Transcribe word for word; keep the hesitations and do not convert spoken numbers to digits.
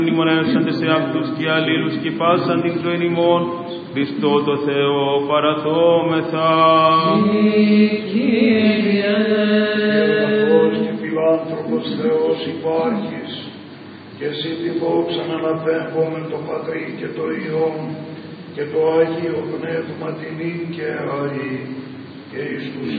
Μνημονεύσαντες σε αυτούς και αλλήλους και πάσαν την ζωήν ημών, Χριστό το Θεό παραθόμεθα. Κύριε, Αγαθός και φιλάνθρωπος Θεός υπάρχεις, και εσύ τη δόξα να αναπέμπομεν το Πατρί και το Υιόν και το Άγιο Πνεύμα την νυν και αεί και εις τους